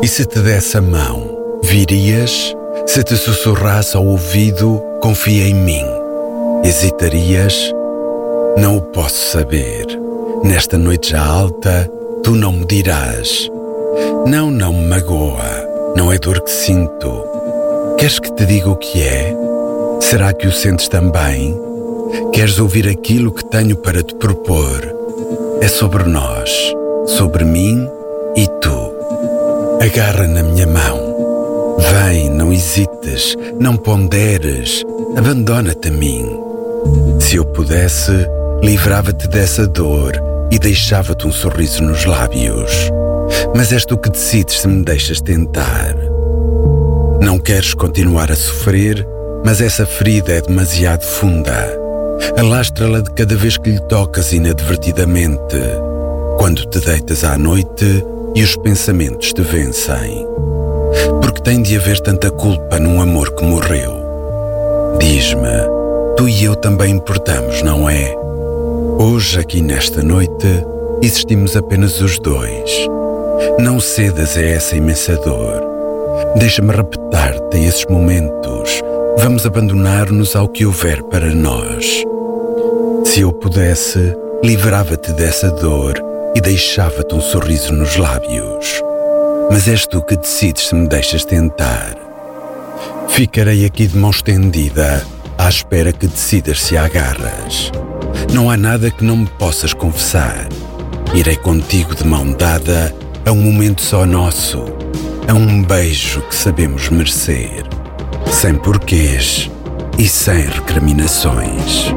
E se te desse a mão, virias? Se te sussurrasse ao ouvido, confia em mim, hesitarias? Não o posso saber. Nesta noite já alta, tu não me dirás. Não me magoa, não é dor que sinto. Queres que te diga o que é? Será que o sentes também? Queres ouvir aquilo que tenho para te propor? É sobre nós, sobre mim e tu. Agarra na minha mão. Vem, não hesites, não ponderes, abandona-te a mim. Se eu pudesse, livrava-te dessa dor e deixava-te um sorriso nos lábios. Mas és tu que decides se me deixas tentar. Não queres continuar a sofrer, mas essa ferida é demasiado funda. Alastra-la de cada vez que lhe tocas inadvertidamente, quando te deitas à noite e os pensamentos te vencem. Porque tem de haver tanta culpa num amor que morreu. Diz-me, tu e eu também importamos, não é? Hoje, aqui nesta noite, existimos apenas os dois. Não cedas a essa imensa dor. Deixa-me repetir-te esses momentos. Vamos abandonar-nos ao que houver para nós. Se eu pudesse, livrava-te dessa dor e deixava-te um sorriso nos lábios. Mas és tu que decides se me deixas tentar. Ficarei aqui de mão estendida, à espera que decidas se agarras. Não há nada que não me possas confessar. Irei contigo de mão dada a um momento só nosso, a um beijo que sabemos merecer, sem porquês e sem recriminações.